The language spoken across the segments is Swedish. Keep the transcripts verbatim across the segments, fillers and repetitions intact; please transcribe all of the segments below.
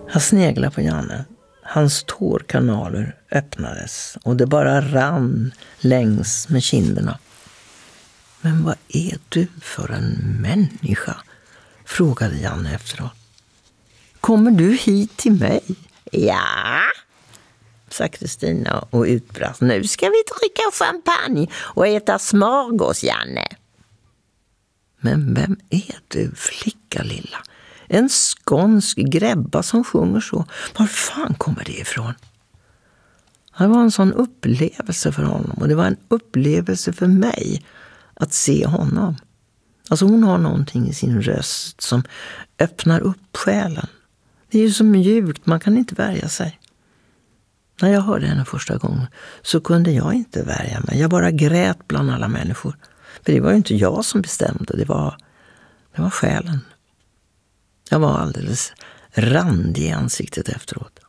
Jag sneglade på Janne. Hans tårkanaler öppnades och det bara rann längs med kinderna. Men vad är du för en människa? Frågade Janne efteråt. Kommer du hit till mig? Ja, sa Kristina och utbrast. Nu ska vi dricka champagne och äta smörgås, Janne. Men vem är du, flicka lilla? En skånsk gräbba som sjunger så. Var fan kommer det ifrån? Det var en sån upplevelse för honom. Och det var en upplevelse för mig att se honom. Alltså hon har någonting i sin röst som öppnar upp själen. Det är ju så mjukt, man kan inte värja sig. När jag hörde henne första gången så kunde jag inte värja mig. Jag bara grät bland alla människor. För det var ju inte jag som bestämde, det var, det var själen. Jag var alldeles randig i ansiktet efteråt.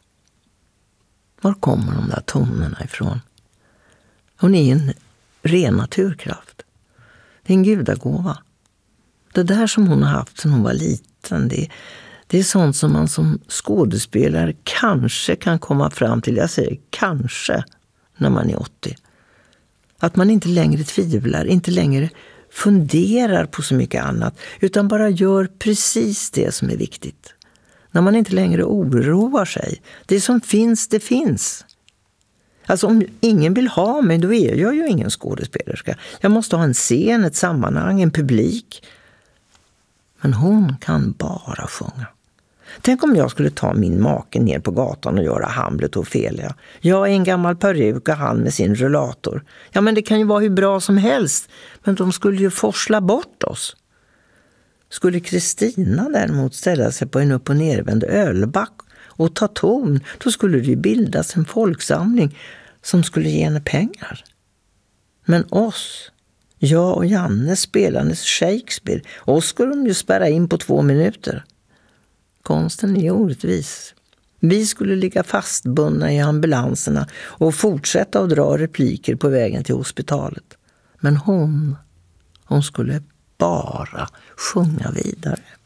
Var kommer de där tonerna ifrån? Hon är en ren naturkraft. Det är en gudagåva. Det där som hon har haft sedan hon var liten, det, det är sånt som man som skådespelare kanske kan komma fram till. Jag säger kanske när man är åttio. Att man inte längre tvivlar, inte längre funderar på så mycket annat, utan bara gör precis det som är viktigt. När man inte längre oroar sig. Det som finns, det finns. Alltså om ingen vill ha mig, då är jag ju ingen skådespelerska. Jag måste ha en scen, ett sammanhang, en publik. Men hon kan bara sjunga. Tänk om jag skulle ta min make ner på gatan och göra Hamlet och Ophelia. Jag är en gammal peruk och han med sin rullator. Ja, men det kan ju vara hur bra som helst. Men de skulle ju forsla bort oss. Skulle Kristina däremot ställa sig på en upp- och nervänd ölback och ta ton, då skulle det ju bildas en folksamling som skulle ge henne pengar. Men oss, jag och Janne spelandes Shakespeare, oss skulle de ju spärra in på två minuter. Konsten är orättvis. Vi skulle ligga fastbundna i ambulanserna och fortsätta att dra repliker på vägen till hospitalet. Men hon, hon skulle bara sjunga vidare.